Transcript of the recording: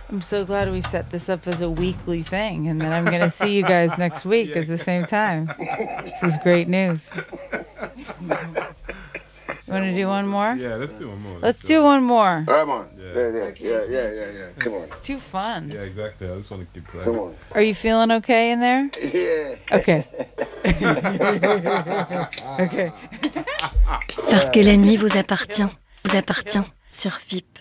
I'm so glad we set this up as a weekly thing, and then I'm going to see you guys next week at the same time. This is great news. You want to do one more? Yeah, let's do one more. Let's do one more. Come on. Yeah. Come on. It's too fun. Yeah, exactly. I just want to keep playing. Come on. Are you feeling okay in there? Yeah. Okay. Okay. Parce que la nuit vous appartient sur VIP.